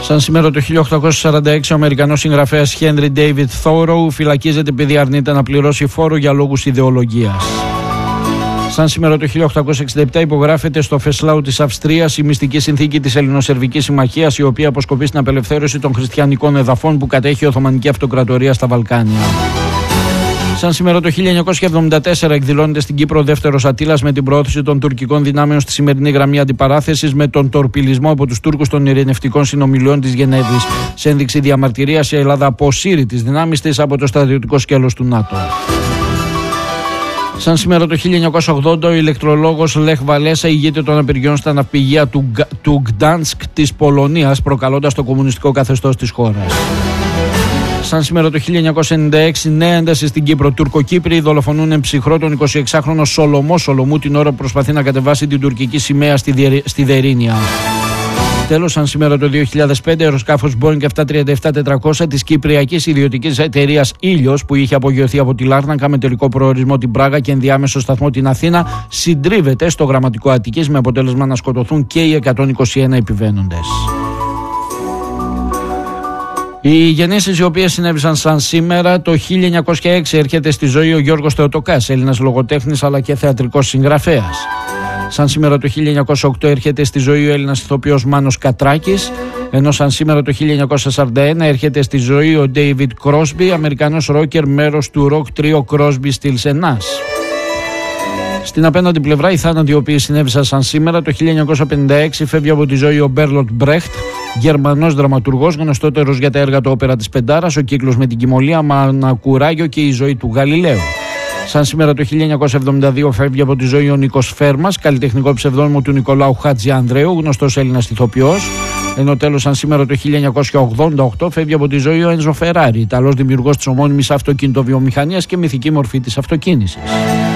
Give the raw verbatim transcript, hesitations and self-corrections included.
Σαν σήμερα το χίλια οκτακόσια σαράντα έξι, ο Αμερικανός συγγραφέας Henry David Thoreau φυλακίζεται επειδή αρνείται να πληρώσει φόρο για λόγους ιδεολογίας. Σαν σήμερα το χίλια οκτακόσια εξήντα επτά υπογράφεται στο Φεσλάου της Αυστρίας η μυστική συνθήκη της Ελληνοσερβικής Συμμαχίας, η οποία αποσκοπεί στην απελευθέρωση των χριστιανικών εδαφών που κατέχει η Οθωμανική Αυτοκρατορία στα Βαλκάνια. Σαν σήμερα το χίλια εννιακόσια εβδομήντα τέσσερα εκδηλώνεται στην Κύπρο ο δεύτερος Αττήλας με την προώθηση των τουρκικών δυνάμεων στη σημερινή γραμμή αντιπαράθεσης με τον τορπιλισμό από τους Τούρκους των ειρηνευτικών συνομιλιών της Γενέβης. Σε ένδειξη διαμαρτυρίας, η Ελλάδα αποσύρει τις δυνάμεις της από το στρατιωτικό σκέλος του ΝΑΤΟ. Σαν σήμερα το χίλια εννιακόσια ογδόντα, ο ηλεκτρολόγος Λεχ Βαλέσα ηγείται των απεργιών στα ναυπηγεία του, του Γκτάνσκ της Πολωνίας, προκαλώντας το κομμουνιστικό καθεστώς της χώρας. Σαν σήμερα το χίλια εννιακόσια ενενήντα έξι, νέα ένταση στην Κύπρο. Τουρκοκύπριοι δολοφονούν ψυχρό τον εικοσιεξάχρονο Σολομό Σολομού την ώρα που προσπαθεί να κατεβάσει την τουρκική σημαία στη, Διε... στη Δερίνια. Τέλος, σαν σήμερα το δύο χιλιάδες πέντε, αεροσκάφος Boeing επτακόσια τριάντα επτά τετρακόσια της κυπριακής ιδιωτικής εταιρείας Ήλιος, που είχε απογειωθεί από τη Λάρνακα με τελικό προορισμό την Πράγα και ενδιάμεσο σταθμό την Αθήνα, συντρίβεται στο γραμματικό Αττικής με αποτέλεσμα να σκοτωθούν και οι εκατόν είκοσι ένα επιβαίνοντες. Οι γεννήσεις οι οποίες συνέβησαν σαν σήμερα, το χίλια εννιακόσια έξι έρχεται στη ζωή ο Γιώργος Θεοτοκάς, Έλληνας λογοτέχνης αλλά και θεατρικός συγγραφέας. Σαν σήμερα το χίλια εννιακόσια οκτώ έρχεται στη ζωή ο Έλληνας ηθοποιός Μάνος Κατράκης, ενώ σαν σήμερα το χίλια εννιακόσια σαράντα ένα έρχεται στη ζωή ο Ντέιβιντ Κρόσμπι, Αμερικανός ρόκερ, μέρος του ροκ τρίο Crosby, Stills and Nash. Στην απέναντι πλευρά, οι θάνατοι οι οποίοι συνέβησαν σαν σήμερα, το χίλια εννιακόσια πενήντα έξι φεύγει από τη ζωή ο Μπέρλοτ Μπρέχτ, Γερμανός δραματουργός, γνωστότερος για τα έργα του όπερα της Πεντάρας, ο κύκλος με την Κυμολία, Μανακουράγιο και η ζωή του Γαλιλαίου. Σαν σήμερα το χίλια εννιακόσια εβδομήντα δύο φεύγει από τη ζωή ο Νίκος Φέρμας, καλλιτεχνικό ψευδόνυμο του Νικολάου Χατζη Ανδρέου, γνωστός Έλληνας ηθοποιός. Ενώ τέλος, σαν σήμερα το χίλια εννιακόσια ογδόντα οκτώ φεύγει από τη ζωή ο Ένζο Φεράρι, Ιταλός δημιουργός της ομώνυμης αυτοκινητοβιομηχανίας και μυθική μορφή της αυτοκίνησης.